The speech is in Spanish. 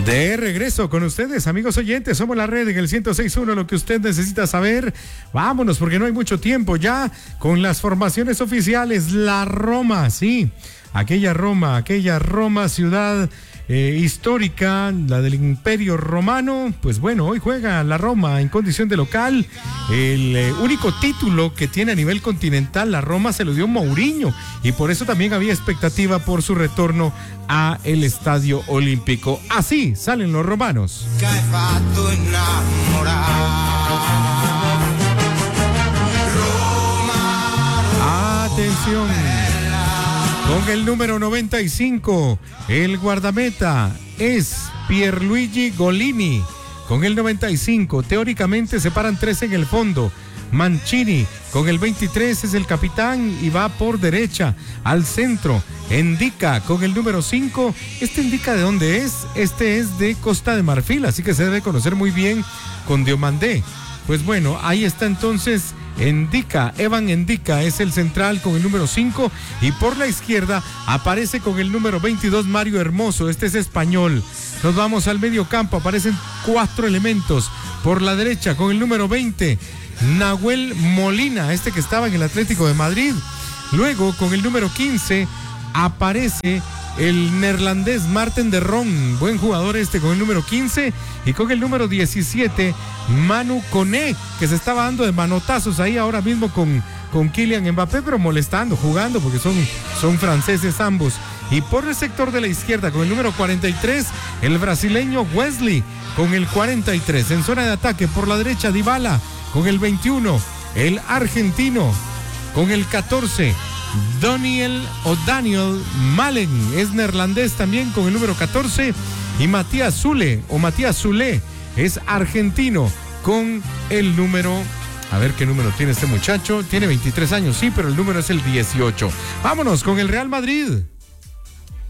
De regreso con ustedes, amigos oyentes, somos la red en el 106.1, lo que usted necesita saber. Vámonos, porque no hay mucho tiempo ya con las formaciones oficiales. La Roma, sí, aquella Roma, ciudad histórica, la del Imperio Romano. Pues bueno, hoy juega la Roma en condición de local. El único título que tiene a nivel continental la Roma se lo dio Mourinho, y por eso también había expectativa por su retorno a el Estadio Olímpico. Así salen los romanos. Atención. Con el número 95, el guardameta es Pierluigi Golini. Con el 95, teóricamente se paran 3 en el fondo. Mancini con el 23 es el capitán y va por derecha al centro. Ndica con el número 5. Este Ndica, ¿de dónde es? Este es de Costa de Marfil, así que se debe conocer muy bien con Diomandé. Pues bueno, ahí está entonces Ndica, Evan Ndica es el central con el número 5, y por la izquierda aparece con el número 22 Mario Hermoso, este es español. Nos vamos al medio campo, aparecen 4 elementos. Por la derecha con el número 20 Nahuel Molina, este que estaba en el Atlético de Madrid. Luego con el número 15 aparece el neerlandés Marten de Ron, buen jugador este con el número 15, y con el número 17 Manu Koné, que se estaba dando de manotazos ahí ahora mismo con Kylian Mbappé, pero molestando, jugando, porque son franceses ambos. Y por el sector de la izquierda con el número 43 el brasileño Wesley con el 43. En zona de ataque por la derecha Dybala con el 21, el argentino con el 14 Daniel Malen, es neerlandés también con el número 14, y Matías Zule es argentino con el número, a ver qué número tiene este muchacho, tiene 23 años, sí, pero el número es el 18. Vámonos con el Real Madrid.